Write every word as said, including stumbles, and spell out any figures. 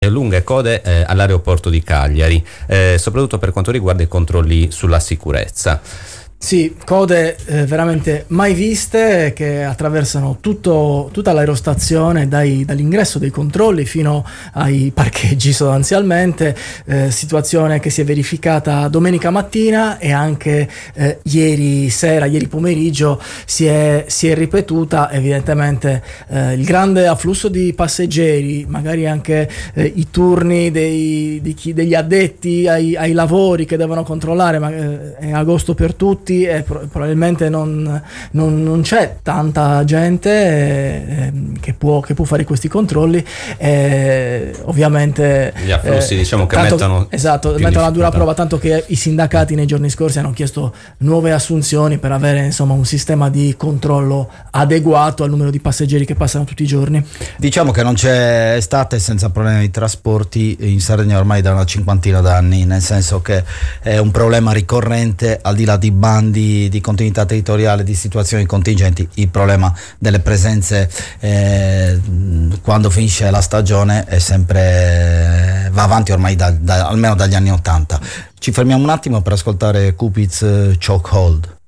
lunghe code eh, all'aeroporto di Cagliari, eh, soprattutto per quanto riguarda i controlli sulla sicurezza. Sì, code eh, veramente mai viste che attraversano tutto, tutta l'aerostazione, dai, dall'ingresso dei controlli fino ai parcheggi sostanzialmente, eh, situazione che si è verificata domenica mattina e anche eh, ieri sera, ieri pomeriggio si è, si è ripetuta. Evidentemente eh, il grande afflusso di passeggeri, magari anche eh, i turni dei, di chi, degli addetti ai, ai lavori che devono controllare, ma eh, è agosto per tutti. E pro- probabilmente non, non, non c'è tanta gente eh, che, può, che può fare questi controlli, eh, ovviamente gli afflussi eh, diciamo che tanto, mettono esatto, mettono a dura prova, tanto che i sindacati nei giorni scorsi hanno chiesto nuove assunzioni per avere insomma un sistema di controllo adeguato al numero di passeggeri che passano tutti i giorni. Diciamo che non c'è estate senza problemi di trasporti in Sardegna ormai da una cinquantina d'anni, nel senso che è un problema ricorrente, al di là di bandi di continuità territoriale, di situazioni contingenti. Il problema delle presenze eh, quando finisce la stagione è sempre va avanti ormai da, da, almeno dagli anni ottanta. Ci fermiamo un attimo per ascoltare Cupid's Chokehold.